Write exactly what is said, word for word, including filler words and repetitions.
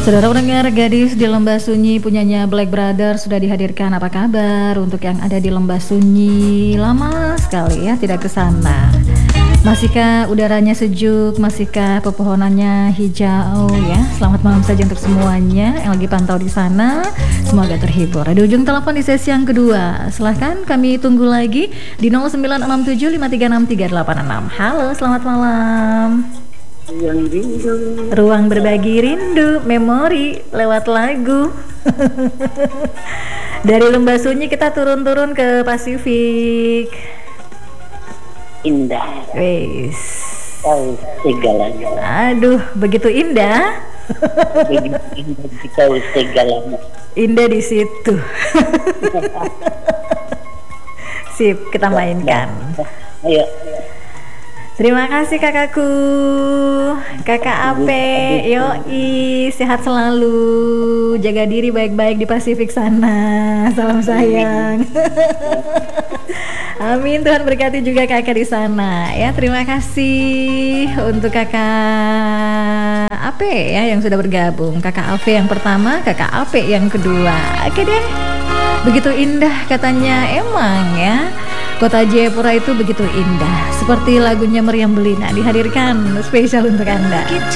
Saudara pendengar, gadis di Lembah Sunyi punyanya Black Brothers sudah dihadirkan. Apa kabar untuk yang ada di Lembah Sunyi? Lama sekali ya tidak ke sana. Masihkah udaranya sejuk? Masihkah pepohonannya hijau ya? Selamat malam saja untuk semuanya yang lagi pantau di sana. Semoga terhibur. Di ujung telepon di sesi yang kedua. Silahkan kami tunggu lagi di nol sembilan enam tujuh lima tiga enam tiga delapan enam. Halo, selamat malam. Yang rindu. Ruang berbagi rindu, memori lewat lagu. Dari Lembah Sunyi kita turun-turun ke Pasifik. Indah. Wes. Tahu segalanya. Aduh, begitu indah. Begitu indah tahu segalanya. Indah di situ. Sip, kita mainkan. Ayo. Terima kasih kakakku, kakak Ape, yoi, sehat selalu, jaga diri baik-baik di Pasifik sana, salam sayang. Amin, Tuhan berkati juga kakak di sana ya. Terima kasih untuk kakak Ape ya yang sudah bergabung, kakak Ape yang pertama, kakak Ape yang kedua. Oke deh, begitu indah katanya emang ya. Kota Jayapura itu begitu indah, seperti lagunya Meriam Belina dihadirkan spesial untuk Anda.